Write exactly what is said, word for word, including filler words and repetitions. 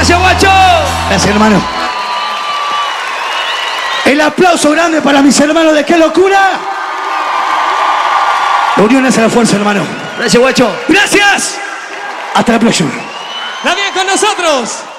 Gracias, guacho. Gracias, hermano. El aplauso grande para mis hermanos de Qué Locura. La unión hace la fuerza, hermano. Gracias, guacho. Gracias. Hasta la próxima. También con nosotros.